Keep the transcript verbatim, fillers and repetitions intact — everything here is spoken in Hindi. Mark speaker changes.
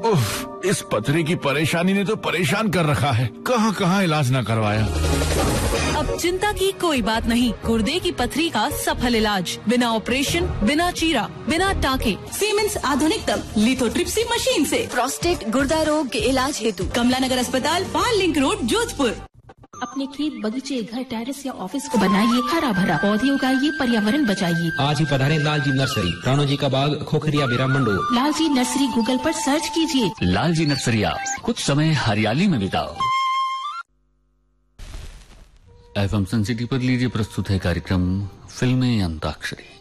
Speaker 1: उफ, इस पथरी की परेशानी ने तो परेशान कर रखा है। कहाँ कहाँ इलाज न करवाया।
Speaker 2: अब चिंता की कोई बात नहीं। गुर्दे की पथरी का सफल इलाज, बिना ऑपरेशन, बिना चीरा, बिना टाके,
Speaker 3: सीमेंस आधुनिकतम लिथोट्रिप्सी मशीन से।
Speaker 2: प्रोस्टेट गुर्दा रोग के इलाज हेतु
Speaker 3: कमला नगर अस्पताल, पाल लिंक रोड, जोधपुर।
Speaker 4: अपने खेत, बगीचे, घर, टेरेस या ऑफिस को बनाइए हरा भरा, पौधे उगाइए, पर्यावरण बचाइए।
Speaker 5: आज ही पधारें लालजी नर्सरी, राणो जी का बाग, खोखरिया, बिरा, मंडोर।
Speaker 4: लालजी नर्सरी गूगल पर सर्च कीजिए।
Speaker 6: लालजी नर्सरी, आप कुछ समय हरियाली में बिताओ। एफएम सन सिटी पर लीजिए प्रस्तुत है कार्यक्रम फिल्में अंताक्षरी।